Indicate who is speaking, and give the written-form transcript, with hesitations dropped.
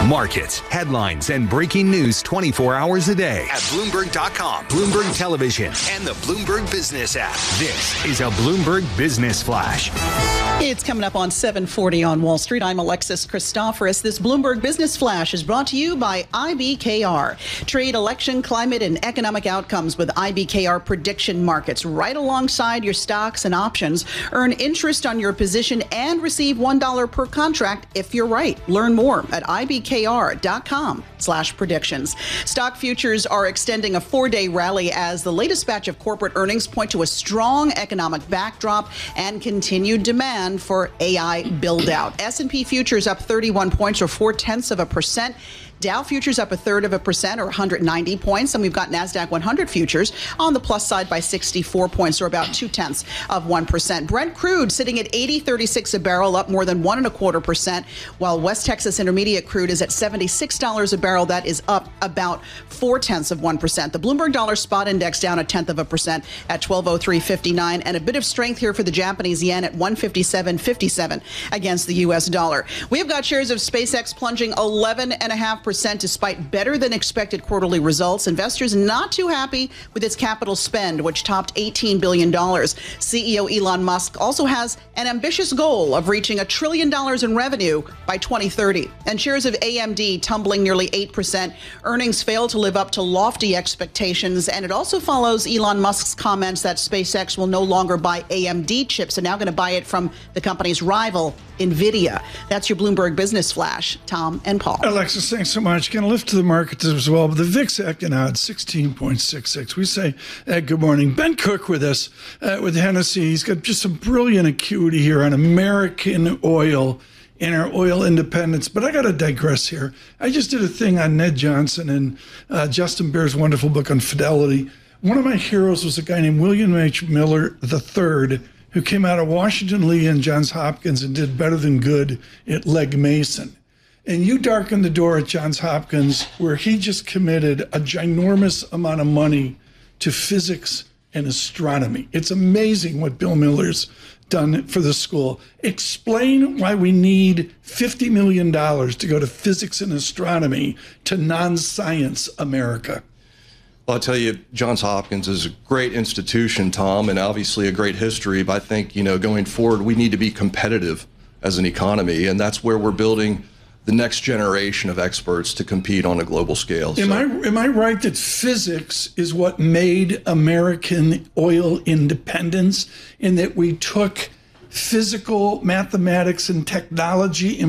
Speaker 1: Markets, headlines, and breaking news 24 hours a day at Bloomberg.com, Bloomberg Television, and the Bloomberg Business app. This is a Bloomberg Business Flash.
Speaker 2: It's coming up on 7:40 on Wall Street. I'm Alexis Christoforous. This Bloomberg Business Flash is brought to you by IBKR. Trade, election, climate, and economic outcomes with IBKR prediction markets right alongside your stocks and options. Earn interest on your position and receive $1 per contract if you're right. Learn more at IBKR.com/predictions. Stock futures are extending a 4-day rally as the latest batch of corporate earnings point to a strong economic backdrop and continued demand for AI build-out. S&P futures up 31 points or 0.4%. Dow futures up 0.33% or 190 points. And we've got NASDAQ 100 futures on the plus side by 64 points or about 0.2%. Brent crude sitting at $80.36 a barrel, up more than 1.25%, while West Texas Intermediate crude is at $76 a barrel. That is up about 0.4%. The Bloomberg Dollar Spot Index down 0.1% at 1203.59, and a bit of strength here for the Japanese yen at 157.57 against the U.S. dollar. We've got shares of SpaceX plunging 11.5% despite better than expected quarterly results. Investors not too happy with its capital spend, which topped $18 billion. CEO Elon Musk also has an ambitious goal of reaching $1 trillion in revenue by 2030. And shares of AMD tumbling nearly 8%. Earnings fail to live up to lofty expectations. And it also follows Elon Musk's comments that SpaceX will no longer buy AMD chips and now going to buy it from the company's rival, NVIDIA. That's your Bloomberg Business Flash. Tom and Paul.
Speaker 3: Alexis, thanks so much. Going to lift to the markets as well. But the VIX acting odd, 16.66. We say good morning. Ben Cook with us with Hennessy. He's got just some brilliant acuity here on American oil and our oil independence. But I got to digress here. I just did a thing on Ned Johnson and Justin Baer's wonderful book on Fidelity. One of my heroes was a guy named William H. Miller III, who came out of Washington Lee and Johns Hopkins and did better than good at Legg Mason. And you darkened the door at Johns Hopkins, where he just committed a ginormous amount of money to physics and astronomy. It's amazing what Bill Miller's done for the school. Explain why we need $50 million to go to physics and astronomy to non-science America.
Speaker 4: Well, I'll tell you, Johns Hopkins is a great institution, Tom, and obviously a great history. But I think, going forward, we need to be competitive as an economy, and that's where we're building the next generation of experts to compete on a global scale.
Speaker 3: Am I right that physics is what made American oil independence, and that we took physical mathematics and technology